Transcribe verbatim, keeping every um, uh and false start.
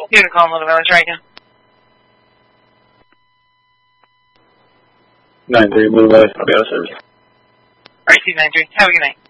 You're going to call Little Village right now. nine three Blue Valley, I'll be out of service. All right, two nine three. Have a good night.